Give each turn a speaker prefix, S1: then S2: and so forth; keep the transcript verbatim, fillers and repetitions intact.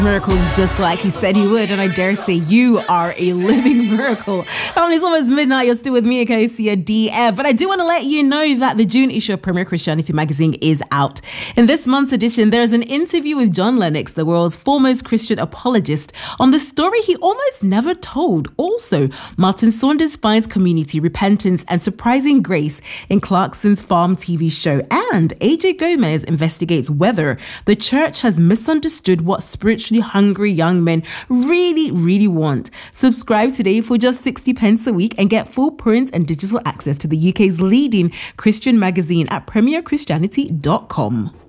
S1: Miracles just like he said he would, and I dare say you are a living miracle. Family, it's almost midnight. You're still with me, Acacia D F, but I do want to let you know that the June issue of Premier Christianity magazine is out. In this month's edition, there's an interview with John Lennox, the world's foremost Christian apologist, on the story he almost never told. Also, Martin Saunders finds community, repentance, and surprising grace in Clarkson's Farm T V show, and A J Gomez investigates whether the church has misunderstood what spiritually hungry young men really, really want. Subscribe today for just sixty pence a week and get full print and digital access to the U K's leading Christian magazine at premier christianity dot com.